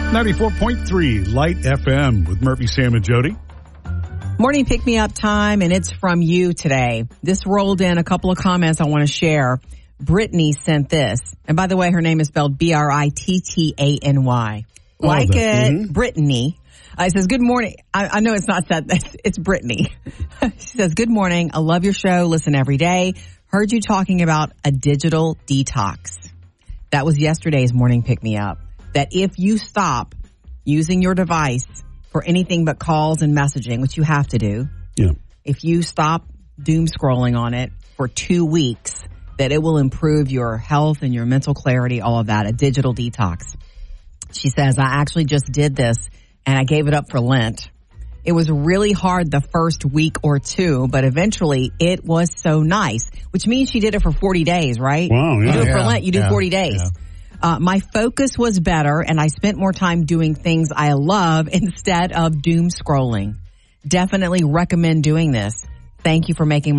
94.3 Light FM with Murphy, Sam, and Jody. Morning pick-me-up time, and it's from you today. This rolled in a couple of comments I want to share. Brittany sent this. And by the way, her name is spelled Brittany. Like it, Brittany. It says, good morning. I know it's not said. It's Brittany. She says, good morning. I love your show. Listen every day. Heard you talking about a digital detox. That was yesterday's morning pick-me-up. That if you stop using your device for anything but calls and messaging, which you have to do, if you stop doom scrolling on it for 2 weeks, that it will improve your health and your mental clarity, all of that, a digital detox. She says, I actually just did this and I gave it up for Lent. It was really hard the first week or two, but eventually it was so nice, which means she did it for 40 days, right? Wow, You do it for Lent, you do 40 days. Yeah. My focus was better, and I spent more time doing things I love instead of doom scrolling. Definitely recommend doing this. Thank you for making my